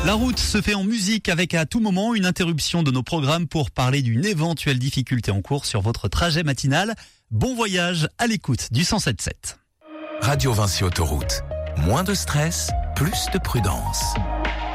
La route se fait en musique avec à tout moment une interruption de nos programmes pour parler d'une éventuelle difficulté en cours sur votre trajet matinal. Bon voyage à l'écoute du 107.7. Radio Vinci Autoroute. Moins de stress, plus de prudence.